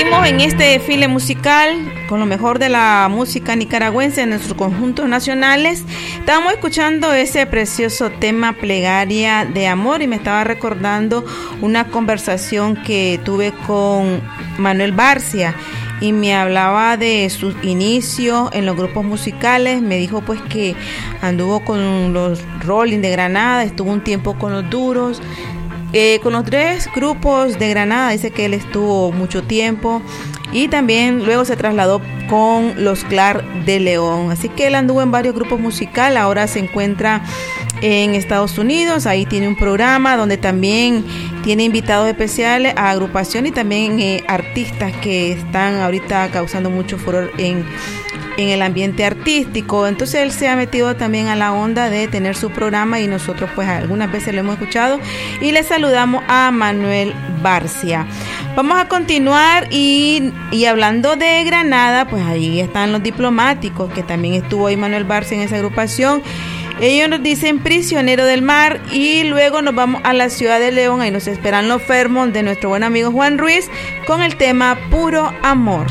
Seguimos en este desfile musical con lo mejor de la música nicaragüense en nuestros conjuntos nacionales. Estábamos escuchando ese precioso tema Plegaria de Amor y me estaba recordando una conversación que tuve con Manuel Barcia y me hablaba de sus inicios en los grupos musicales. Me dijo pues que anduvo con los Rolling de Granada, estuvo un tiempo con los Duros. Con los 3 grupos de Granada, dice que él estuvo mucho tiempo y también luego se trasladó con los Clark de León. Así que él anduvo en varios grupos musicales, ahora se encuentra en Estados Unidos, ahí tiene un programa donde también tiene invitados especiales a agrupaciones y también artistas que están ahorita causando mucho furor en el ambiente artístico. Entonces él se ha metido también a la onda de tener su programa y nosotros pues algunas veces lo hemos escuchado y le saludamos a Manuel Barcia. Vamos a continuar y hablando de Granada, pues ahí están los Diplomáticos, que también estuvo ahí Manuel Barcia en esa agrupación. Ellos nos dicen Prisionero del Mar y luego nos vamos a la ciudad de León, ahí nos esperan los Fairmont de nuestro buen amigo Juan Ruiz con el tema Puro Amor.